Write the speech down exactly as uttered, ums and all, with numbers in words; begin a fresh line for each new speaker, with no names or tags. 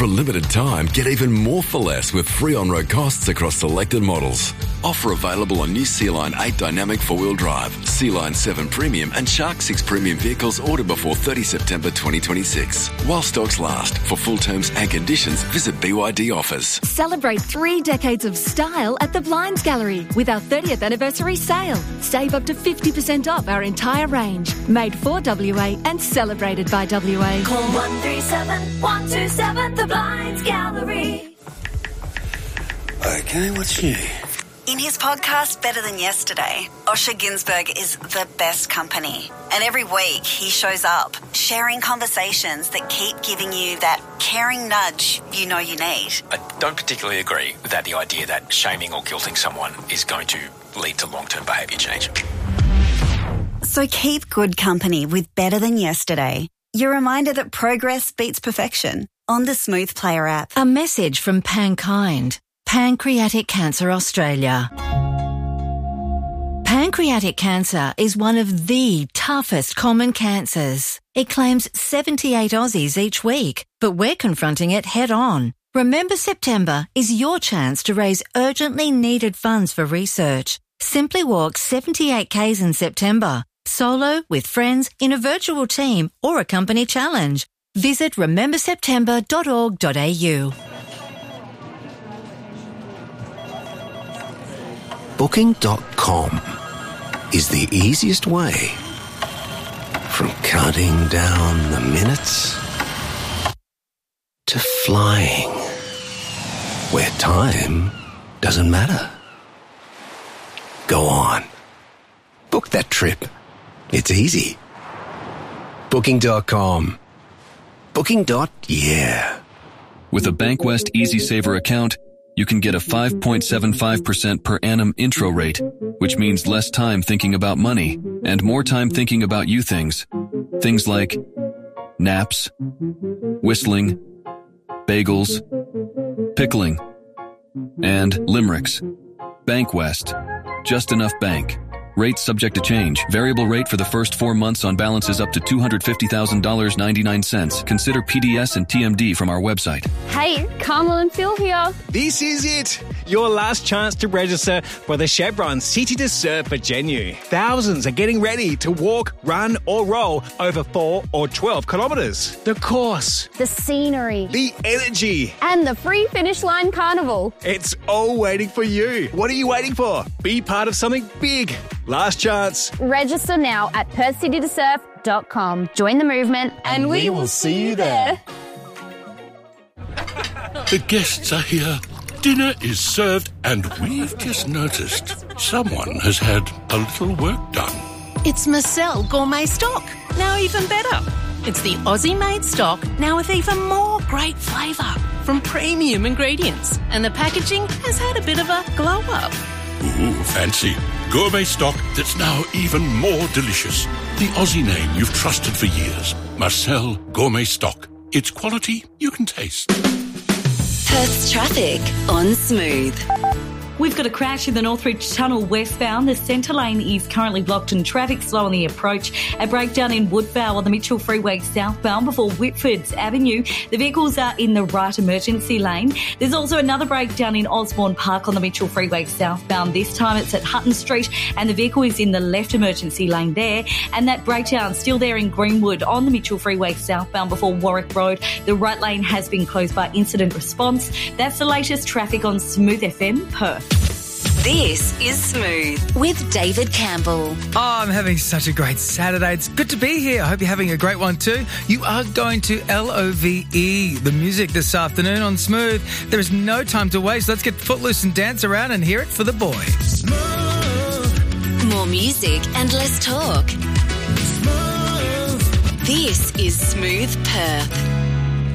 For a limited time, get even more for less with free on-road costs across selected models. Offer available on new Sea-Line eight Dynamic four-wheel drive, Sea-Line seven Premium and Shark six Premium vehicles ordered before thirtieth September twenty twenty-six. While stocks last. For full terms and conditions, visit B Y D Offers.
Celebrate three decades of style at the Blinds Gallery with our thirtieth anniversary sale. Save up to fifty percent off our entire range. Made for W A and celebrated by W A.
Call one three seven, one two seven, the Blinds Gallery.
Okay, what's new?
In his podcast, Better Than Yesterday, Osher Günsberg is the best company. And every week he shows up, sharing conversations that keep giving you that caring nudge you know you need.
I don't particularly agree with that, the idea that shaming or guilting someone is going to lead to long-term behaviour change.
So keep good company with Better Than Yesterday. Your reminder that progress beats perfection on the Smooth Player app.
A message from Pankind. Pancreatic Cancer Australia. Pancreatic cancer is one of the toughest common cancers. It claims seventy-eight Aussies each week, but we're confronting it head on. Remember September is your chance to raise urgently needed funds for research. Simply walk seventy-eight kays in September, solo, with friends, in a virtual team or a company challenge. Visit remember september dot org dot a u.
Booking dot com is the easiest way from counting down the minutes to flying, where time doesn't matter. Go on. Book that trip. It's easy. Booking dot com. Booking. Yeah.
With a Bankwest Easy Saver account, you can get a five point seven five percent per annum intro rate, which means less time thinking about money and more time thinking about you things. Things like naps, whistling, bagels, pickling, and limericks. Bankwest. Just enough bank. Rates subject to change. Variable rate for the first four months on balances up to two hundred fifty thousand dollars and ninety-nine cents. Consider P D S and T M D from our website.
Hey, Carmel and Phil here.
This is it. Your last chance to register for the Chevron City to Surf for Genu. Thousands are getting ready to walk, run or roll over four or twelve kilometres. The course,
the scenery,
the energy,
and the free finish line carnival.
It's all waiting for you. What are you waiting for? Be part of something big. Last chance.
Register now at perth city to surf dot com. Join the movement and, and we, we will see you there.
The guests are here. Dinner is served and we've just noticed someone has had a little work done.
It's Marcel Gourmet Stock. Now even better. It's the Aussie-made stock, now with even more great flavour from premium ingredients. And the packaging has had a bit of a glow-up.
Ooh, fancy. Gourmet stock that's now even more delicious. The Aussie name you've trusted for years. Marcel Gourmet Stock. It's quality you can taste.
Perth's traffic on Smooth.
We've got a crash in the Northridge Tunnel westbound. The centre lane is currently blocked and traffic slow on the approach. A breakdown in Woodvale on the Mitchell Freeway southbound before Whitford's Avenue. The vehicles are in the right emergency lane. There's also another breakdown in Osborne Park on the Mitchell Freeway southbound. This time it's at Hutton Street and the vehicle is in the left emergency lane there. And that breakdown still there in Greenwood on the Mitchell Freeway southbound before Warwick Road. The right lane has been closed by incident response. That's the latest traffic on Smooth F M Perth.
This is Smooth with David Campbell.
Oh, I'm having such a great Saturday. It's good to be here. I hope you're having a great one too. You are going to L O V E, the music this afternoon on Smooth. There is no time to waste. Let's get footloose and dance around and hear it for the boys.
Smooth. More music and less talk. Smooth. This is Smooth Perth.